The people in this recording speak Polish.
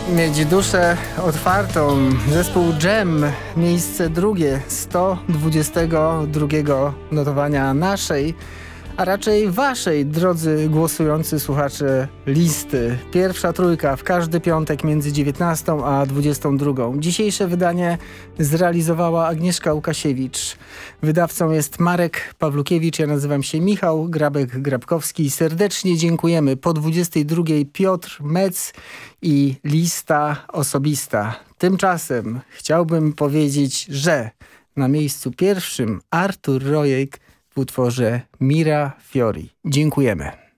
Mieć duszę otwartą. Zespół Dżem, miejsce drugie, 122 notowania naszej, a raczej waszej, drodzy głosujący słuchacze listy. Pierwsza trójka w każdy piątek między 19 a 22. Dzisiejsze wydanie zrealizowała Agnieszka Łukasiewicz. Wydawcą jest Marek Pawlukiewicz, ja nazywam się Michał Grabek-Grabkowski. Serdecznie dziękujemy. Po 22 Piotr Mec i lista osobista. Tymczasem chciałbym powiedzieć, że na miejscu pierwszym Artur Rojek w utworze Mira Fiori. Dziękujemy.